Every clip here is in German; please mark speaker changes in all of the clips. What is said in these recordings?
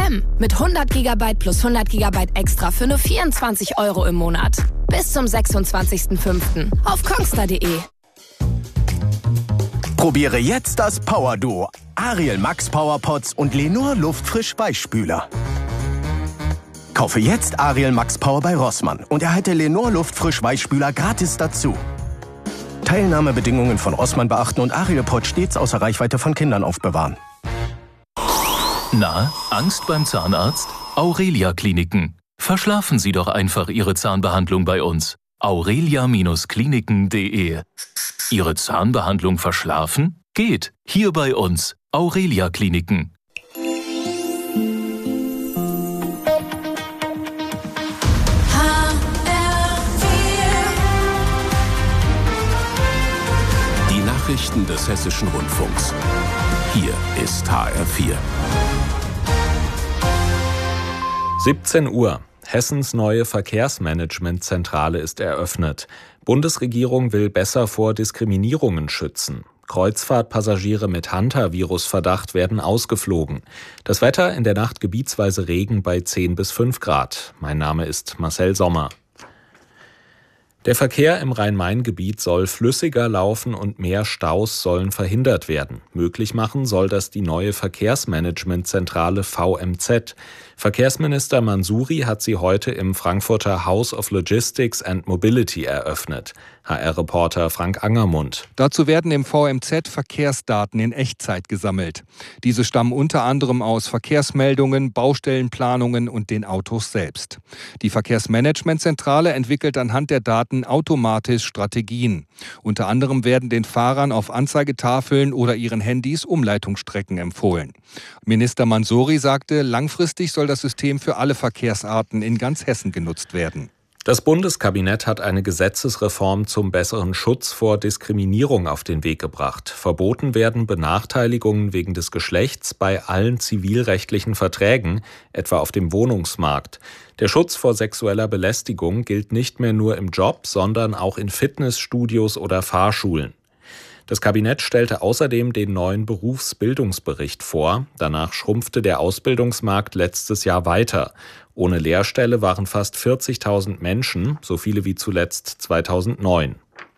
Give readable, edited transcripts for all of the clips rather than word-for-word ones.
Speaker 1: M mit 100 GB plus 100 GB extra für nur 24 € im Monat. Bis zum 26.05. auf kongstar.de.
Speaker 2: Probiere jetzt das Power Duo. Ariel Max Power Pods und Lenor Luftfrisch Weichspüler. Kaufe jetzt Ariel Max Power bei Rossmann und erhalte Lenor Luftfrisch Weichspüler gratis dazu. Teilnahmebedingungen von Rossmann beachten und Ariel Pod stets außer Reichweite von Kindern aufbewahren.
Speaker 3: Na, Angst beim Zahnarzt? Aurelia Kliniken. Verschlafen Sie doch einfach Ihre Zahnbehandlung bei uns. aurelia-kliniken.de. Ihre Zahnbehandlung verschlafen? Geht. Hier bei uns. Aurelia Kliniken.
Speaker 4: Die Nachrichten des Hessischen Rundfunks. Hier ist HR4.
Speaker 5: 17 Uhr. Hessens neue Verkehrsmanagementzentrale ist eröffnet. Bundesregierung will besser vor Diskriminierungen schützen. Kreuzfahrtpassagiere mit Hantavirus-Verdacht werden ausgeflogen. Das Wetter in der Nacht gebietsweise Regen bei 10 bis 5 Grad. Mein Name ist Marcel Sommer. Der Verkehr im Rhein-Main-Gebiet soll flüssiger laufen und mehr Staus sollen verhindert werden. Möglich machen soll das die neue Verkehrsmanagementzentrale VMZ. Verkehrsminister Mansouri hat sie heute im Frankfurter House of Logistics and Mobility eröffnet. HR-Reporter Frank Angermund.
Speaker 6: Dazu werden im VMZ Verkehrsdaten in Echtzeit gesammelt. Diese stammen unter anderem aus Verkehrsmeldungen, Baustellenplanungen und den Autos selbst. Die Verkehrsmanagementzentrale entwickelt anhand der Daten automatisch Strategien. Unter anderem werden den Fahrern auf Anzeigetafeln oder ihren Handys Umleitungsstrecken empfohlen. Minister Mansouri sagte, langfristig soll das System für alle Verkehrsarten in ganz Hessen genutzt werden.
Speaker 5: Das Bundeskabinett hat eine Gesetzesreform zum besseren Schutz vor Diskriminierung auf den Weg gebracht. Verboten werden Benachteiligungen wegen des Geschlechts bei allen zivilrechtlichen Verträgen, etwa auf dem Wohnungsmarkt. Der Schutz vor sexueller Belästigung gilt nicht mehr nur im Job, sondern auch in Fitnessstudios oder Fahrschulen. Das Kabinett stellte außerdem den neuen Berufsbildungsbericht vor. Danach schrumpfte der Ausbildungsmarkt letztes Jahr weiter. Ohne Lehrstelle waren fast 40.000 Menschen, so viele wie zuletzt 2009.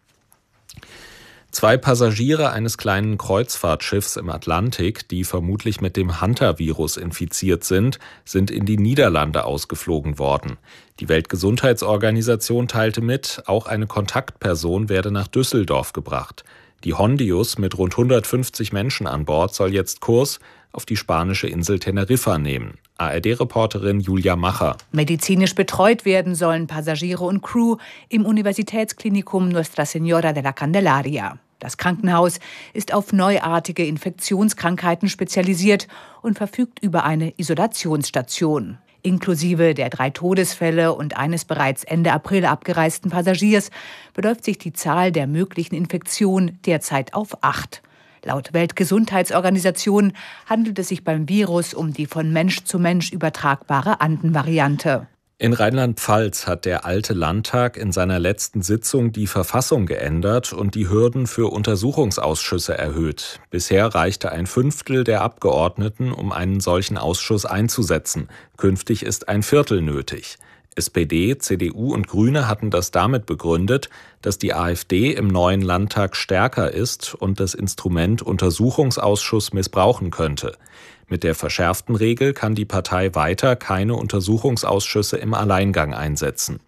Speaker 5: 2 Passagiere eines kleinen Kreuzfahrtschiffs im Atlantik, die vermutlich mit dem Hantavirus infiziert sind in die Niederlande ausgeflogen worden. Die Weltgesundheitsorganisation teilte mit, auch eine Kontaktperson werde nach Düsseldorf gebracht. Die Hondius mit rund 150 Menschen an Bord soll jetzt Kurs auf die spanische Insel Teneriffa nehmen. ARD-Reporterin Julia Macher.
Speaker 7: Medizinisch betreut werden sollen Passagiere und Crew im Universitätsklinikum Nuestra Señora de la Candelaria. Das Krankenhaus ist auf neuartige Infektionskrankheiten spezialisiert und verfügt über eine Isolationsstation. Inklusive der 3 Todesfälle und eines bereits Ende April abgereisten Passagiers beläuft sich die Zahl der möglichen Infektionen derzeit auf 8. Laut Weltgesundheitsorganisation handelt es sich beim Virus um die von Mensch zu Mensch übertragbare Anden-Variante.
Speaker 5: In Rheinland-Pfalz hat der Alte Landtag in seiner letzten Sitzung die Verfassung geändert und die Hürden für Untersuchungsausschüsse erhöht. Bisher reichte ein Fünftel der Abgeordneten, um einen solchen Ausschuss einzusetzen. Künftig ist ein Viertel nötig. SPD, CDU und Grüne hatten das damit begründet, dass die AfD im neuen Landtag stärker ist und das Instrument Untersuchungsausschuss missbrauchen könnte. Mit der verschärften Regel kann die Partei weiter keine Untersuchungsausschüsse im Alleingang einsetzen.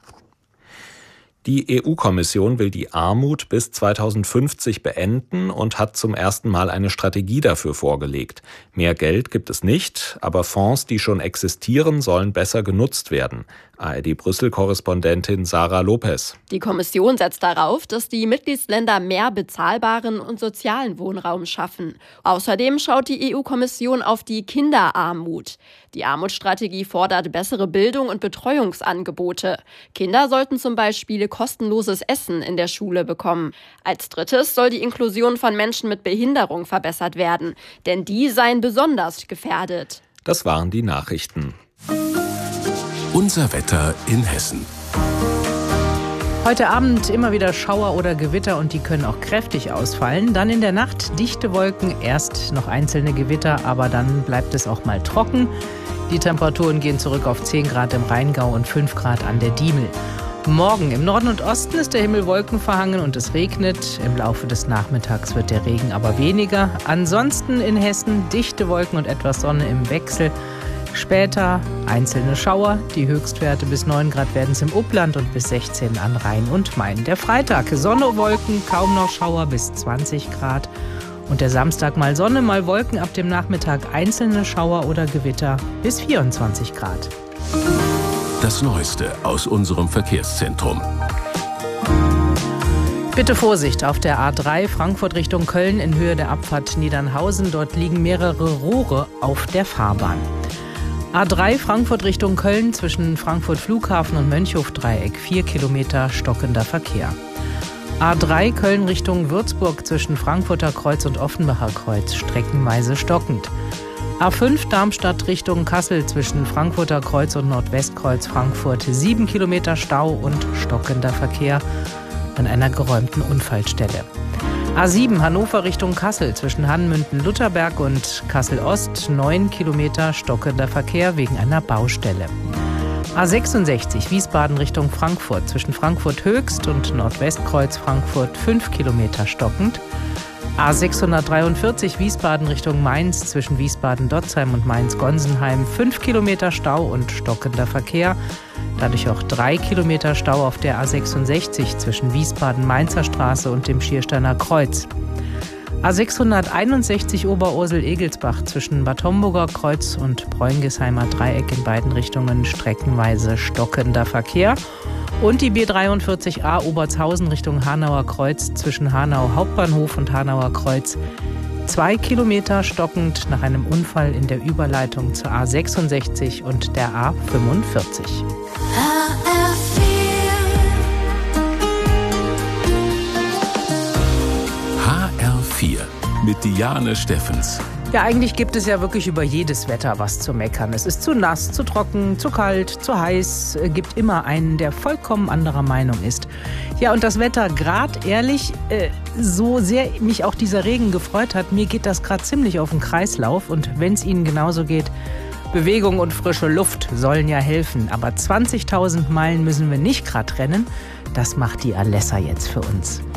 Speaker 5: Die EU-Kommission will die Armut bis 2050 beenden und hat zum ersten Mal eine Strategie dafür vorgelegt. Mehr Geld gibt es nicht, aber Fonds, die schon existieren, sollen besser genutzt werden. ARD-Brüssel-Korrespondentin Sarah Lopez.
Speaker 8: Die Kommission setzt darauf, dass die Mitgliedsländer mehr bezahlbaren und sozialen Wohnraum schaffen. Außerdem schaut die EU-Kommission auf die Kinderarmut. Die Armutsstrategie fordert bessere Bildung und Betreuungsangebote. Kinder sollten zum Beispiel kostenloses Essen in der Schule bekommen. Als drittes soll die Inklusion von Menschen mit Behinderung verbessert werden, denn die seien besonders gefährdet.
Speaker 5: Das waren die Nachrichten.
Speaker 4: Unser Wetter in Hessen.
Speaker 9: Heute Abend immer wieder Schauer oder Gewitter und die können auch kräftig ausfallen. Dann in der Nacht dichte Wolken, erst noch einzelne Gewitter, aber dann bleibt es auch mal trocken. Die Temperaturen gehen zurück auf 10 Grad im Rheingau und 5 Grad an der Diemel. Morgen im Norden und Osten ist der Himmel wolkenverhangen und es regnet. Im Laufe des Nachmittags wird der Regen aber weniger. Ansonsten in Hessen dichte Wolken und etwas Sonne im Wechsel. Später einzelne Schauer. Die Höchstwerte bis 9 Grad werden es im Upland und bis 16 an Rhein und Main. Der Freitag Sonne, Wolken, kaum noch Schauer bis 20 Grad. Und der Samstag mal Sonne, mal Wolken, ab dem Nachmittag einzelne Schauer oder Gewitter bis 24 Grad.
Speaker 4: Das Neueste aus unserem Verkehrszentrum.
Speaker 9: Bitte Vorsicht auf der A3 Frankfurt Richtung Köln in Höhe der Abfahrt Niedernhausen. Dort liegen mehrere Rohre auf der Fahrbahn. A3 Frankfurt Richtung Köln zwischen Frankfurt Flughafen und Mönchhof-Dreieck 4 Kilometer stockender Verkehr. A3 Köln Richtung Würzburg zwischen Frankfurter Kreuz und Offenbacher Kreuz streckenweise stockend. A5 Darmstadt Richtung Kassel zwischen Frankfurter Kreuz und Nordwestkreuz Frankfurt 7 Kilometer Stau und stockender Verkehr an einer geräumten Unfallstelle. A7 Hannover Richtung Kassel zwischen Hannmünden-Lutherberg und Kassel-Ost 9 Kilometer stockender Verkehr wegen einer Baustelle. A66 Wiesbaden Richtung Frankfurt zwischen Frankfurt Höchst und Nordwestkreuz Frankfurt 5 Kilometer stockend. A643 Wiesbaden Richtung Mainz zwischen Wiesbaden-Dotzheim und Mainz-Gonsenheim 5 Kilometer Stau und stockender Verkehr. Dadurch auch 3 Kilometer Stau auf der A66 zwischen Wiesbaden-Mainzer Straße und dem Schiersteiner Kreuz. A661 Oberursel-Egelsbach zwischen Bad Homburger Kreuz und Bräungesheimer Dreieck in beiden Richtungen streckenweise stockender Verkehr. Und die B43a Obertshausen Richtung Hanauer Kreuz zwischen Hanau Hauptbahnhof und Hanauer Kreuz 2 Kilometer stockend nach einem Unfall in der Überleitung zur A66 und der A45.
Speaker 4: HR4 mit Diane Steffens.
Speaker 9: Ja, eigentlich gibt es ja wirklich über jedes Wetter was zu meckern. Es ist zu nass, zu trocken, zu kalt, zu heiß. Es gibt immer einen, der vollkommen anderer Meinung ist. Ja, und das Wetter, gerade ehrlich, so sehr mich auch dieser Regen gefreut hat, mir geht das gerade ziemlich auf den Kreislauf. Und wenn es Ihnen genauso geht, Bewegung und frische Luft sollen ja helfen. Aber 20.000 Meilen müssen wir nicht gerade rennen. Das macht die Alessa jetzt für uns.